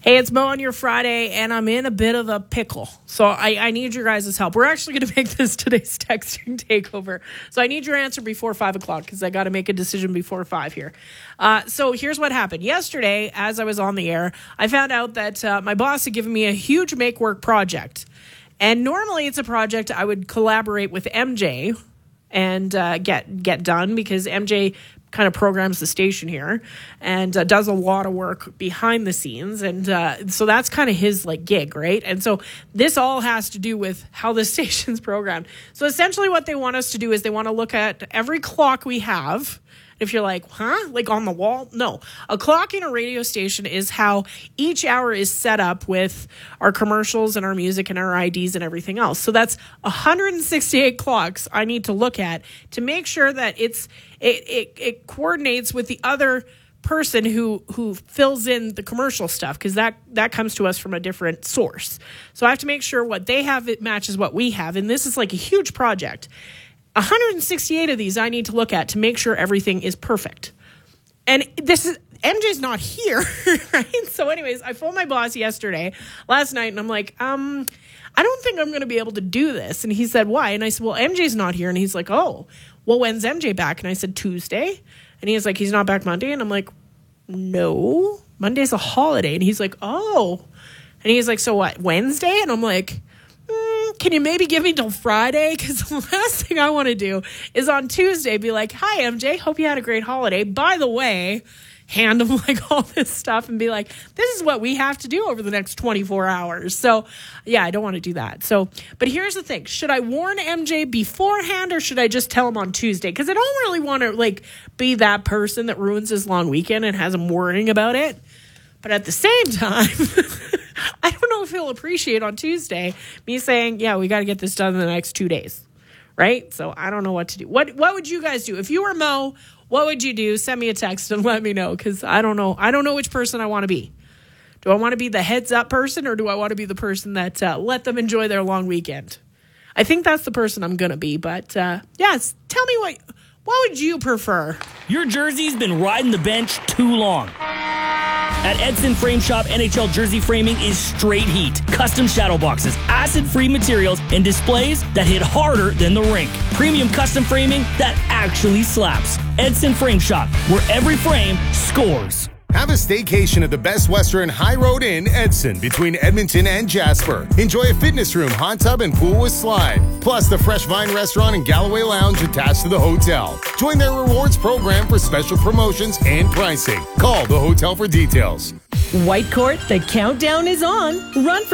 Hey, it's Mo on your Friday, and I'm in a bit of a pickle. So I need your guys' help. We're actually going to make this today's texting takeover. So I need your answer before 5 o'clock because I got to make a decision before 5 here. So here's what happened. Yesterday, as I was on the air, I found out that my boss had given me a huge make work project. And normally it's a project I would collaborate with MJ and get done because MJ kind of programs the station here and does a lot of work behind the scenes. And so that's kind of his gig, right? And so this all has to do with how the station's programmed. So essentially what they want us to do is they want to look at every clock we have. If you're like, huh? Like on the wall? No. A clock in a radio station is how each hour is set up with our commercials and our music and our IDs and everything else. So that's 168 clocks I need to look at to make sure that it coordinates with the other person who fills in the commercial stuff, because that comes to us from a different source. So I have to make sure what they have, it matches what we have. And this is like a huge project. 168 of these I need to look at to make sure everything is perfect. And MJ's not here, right? So anyways, I phoned my boss last night, and I'm like, I don't think I'm going to be able to do this. And he said, why? And I said, well, MJ's not here. And he's like, oh, well, when's MJ back? And I said, Tuesday. And he's like, he's not back Monday. And I'm like, no, Monday's a holiday. And he's like, oh. And he's like, so what, Wednesday? And I'm like, can you maybe give me till Friday? Because the last thing I want to do is on Tuesday be like, hi, MJ, hope you had a great holiday. By the way, hand him all this stuff and be like, this is what we have to do over the next 24 hours. So, yeah, I don't want to do that. So, but here's the thing. Should I warn MJ beforehand or should I just tell him on Tuesday? Because I don't really want to, be that person that ruins his long weekend and has him worrying about it. But at the same time, I don't know if he'll appreciate on Tuesday me saying, yeah, we got to get this done in the next 2 days, right? So I don't know what to do. What would you guys do? If you were Mo, what would you do? Send me a text and let me know, because I don't know. I don't know which person I want to be. Do I want to be the heads up person, or do I want to be the person that let them enjoy their long weekend? I think that's the person I'm going to be. But yes, tell me what would you prefer? Your jersey's been riding the bench too long. At Edson Frame Shop, NHL jersey framing is straight heat. Custom shadow boxes, acid-free materials, and displays that hit harder than the rink. Premium custom framing that actually slaps. Edson Frame Shop, where every frame scores. Have a staycation at the Best Western High Road Inn, Edson, between Edmonton and Jasper. Enjoy a fitness room, hot tub, and pool with slide. Plus the Fresh Vine Restaurant and Galloway Lounge attached to the hotel. Join their rewards program for special promotions and pricing. Call the hotel for details. Whitecourt, the countdown is on. Run for